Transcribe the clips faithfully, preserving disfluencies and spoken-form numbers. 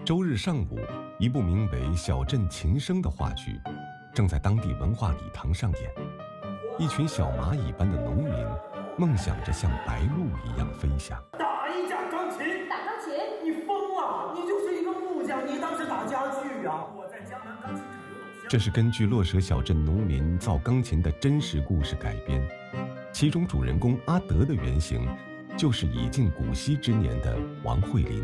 周日上午，一部名为《小镇琴声》的话剧正在当地文化礼堂上演。一群小蚂蚁般的农民梦想着像白鹭一样飞翔。 打一架钢琴， 打钢琴？ 你疯了！你就是一个木匠，你当时打家具啊！我在江南钢琴厂有种。 这是根据落舍小镇农民造钢琴的真实故事改编，其中主人公阿德的原型就是已近古稀之年的王慧林。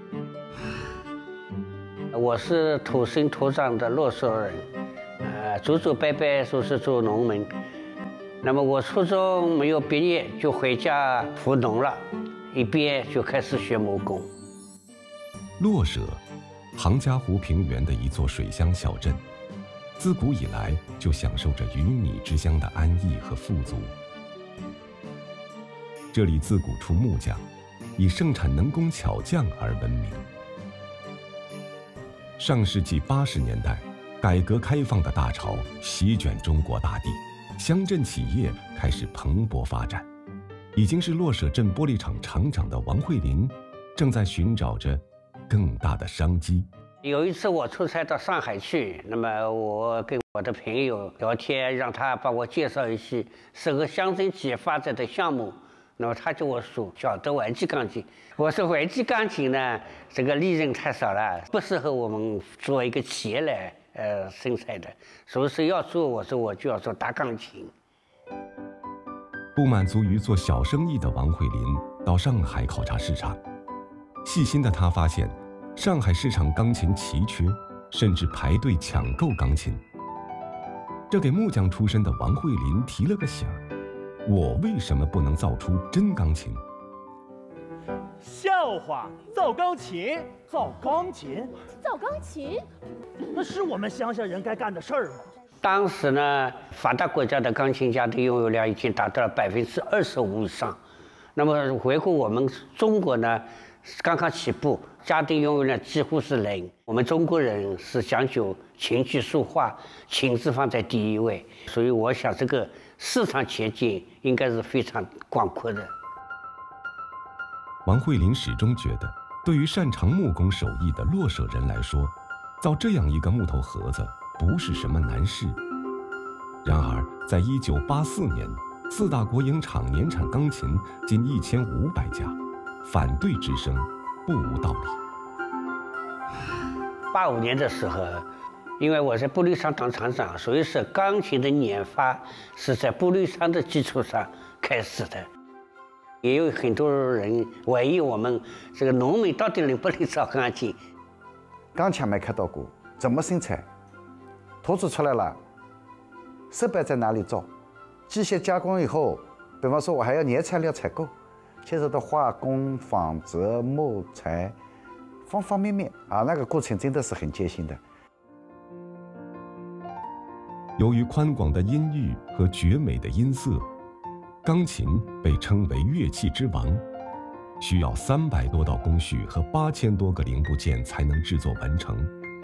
我是土生土长的落舍人，呃，祖祖辈辈都是做农民。那么我初中没有毕业就回家务农了，一毕业就开始学木工。 落舍，杭嘉湖平原的一座水乡小镇，自古以来就享受着鱼米之乡的安逸和富足。这里自古出木匠，以盛产能工巧匠而闻名。上世纪八十年代，改革开放的大潮席卷中国大地，乡镇企业开始蓬勃发展。已经是落舍镇玻璃厂厂长的王慧林，正在寻找着更大的商机。 有一次我出差到上海去，那么我跟我的朋友聊天，让他帮我介绍一些适合乡镇企业发展的项目。那么他就我说晓得外机钢琴，我说外机钢琴呢，这个利润太少了，不适合我们做一个企业来呃生产的，所以说要做，我说我就要做大钢琴。 不满足于做小生意的王慧林到上海考察市场，细心的他发现，上海市场钢琴奇缺，甚至排队抢购钢琴。这给木匠出身的王慧林提了个醒儿。我为什么不能造出真钢琴？ 笑话！造钢琴，造钢琴， 造钢琴， 那是我们乡下人该干的事儿吗？ 当时呢，发达国家的钢琴家的拥有量已经达到了百分之二十五以上。那么回顾我们中国呢，刚刚起步，家庭拥有量几乎是零。我们中国人是讲究琴棋书画，琴字放在第一位，所以我想这个市场前景应该是非常广阔的。 王慧林始终觉得，对于擅长木工手艺的落舍人来说，造这样一个木头盒子不是什么难事。然而，在一九八四年，四大国营厂年产钢琴近一千五百家，反对之声不无道理。 八五年的时候，因为我在玻璃厂当厂长，所以说钢琴的研发是在玻璃厂的基础上开始的。也有很多人怀疑我们这个农民到底能不能造钢琴。 钢琴没看到过，怎么生产？图纸出来了，设备在哪里造？机械加工以后，比方说我还要原材料采购，牵扯到化工、纺织、木材，方方面面啊，那个过程真的是很艰辛的。 由于宽广的音域和绝美的音色，钢琴被称为乐器之王，需要三百多道工序和八千多个零部件才能制作完成。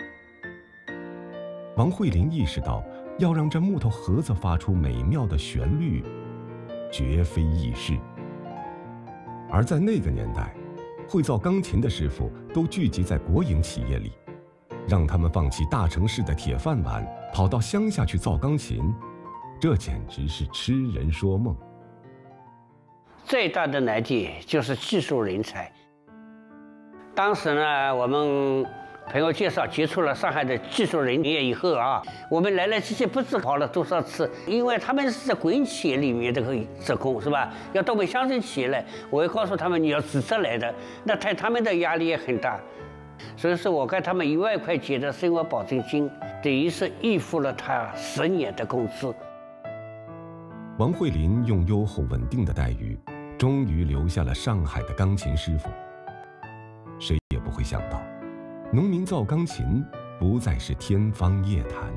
王慧林意识到，要让这木头盒子发出美妙的旋律，绝非易事。而在那个年代，会造钢琴的师傅都聚集在国营企业里，让他们放弃大城市的铁饭碗，跑到乡下去造钢琴，这简直是痴人说梦。 最大的难题就是技术人才。当时呢，我们朋友介绍接触了上海的技术人员以后啊，我们来来去去不知跑了多少次，因为他们是在国营企业里面这个职工是吧？要到我们乡镇企业来，我会告诉他们你要自责来的，那他他们的压力也很大。所以说我给他们一万块钱的生活保证金，等于是预付了他十年的工资。 王慧林用优厚稳定的待遇，终于留下了上海的钢琴师傅。谁也不会想到，农民造钢琴不再是天方夜谭。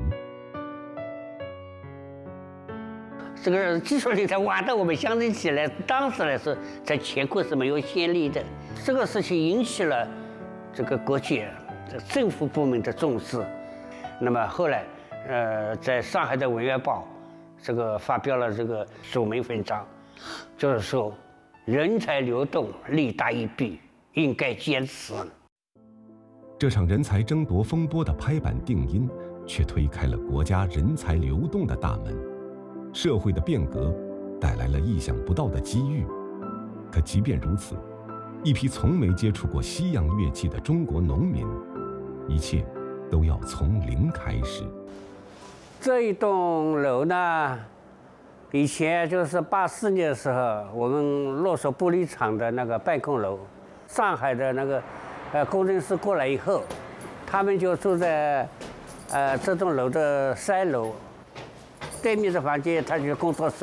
这个技术人才挖到我们乡镇起来，当时来说在全国是没有先例的。这个事情引起了这个国界、政府部门的重视。那么后来，呃，在上海的《文汇报》这个发表了这个署名文章，就是说人才流动利大于弊，应该坚持。 这场人才争夺风波的拍板定音，却推开了国家人才流动的大门。社会的变革带来了意想不到的机遇。可即便如此，一批从没接触过西洋乐器的中国农民，一切都要从零开始。 这一栋楼呢，以前就是八四年的时候，我们洛索玻璃厂的那个办公楼，上海的那个呃工程师过来以后，他们就住在呃这栋楼的三楼，对面的房间，他就是工作室。